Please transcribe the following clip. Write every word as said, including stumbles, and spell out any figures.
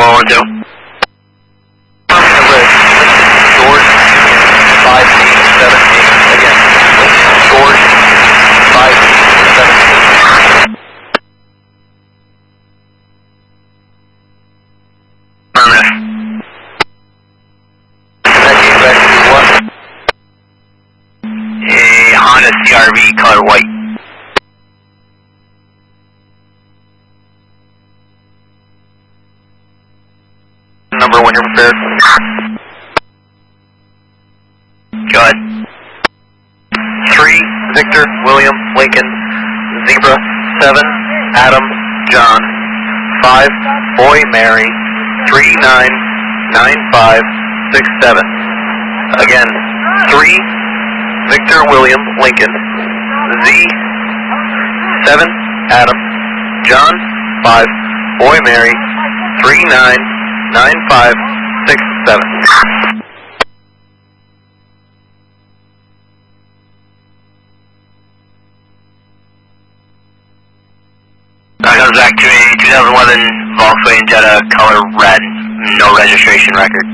one one two. George, five eight seven eight. Again, George, five eight seven eight. Connecting back to what? A Honda C R V, color white. Number when you're prepared. Go ahead. Three, Victor, William, Lincoln, Zebra, seven, Adam, John, five, Boy, Mary, three, nine, nine, five, six, seven. Again, three, Victor, William, Lincoln, Z, seven, Adam, John, five, Boy, Mary, three, nine, nine, five, six, seven. That comes back to a two thousand eleven Volkswagen Jetta, color red, no registration record.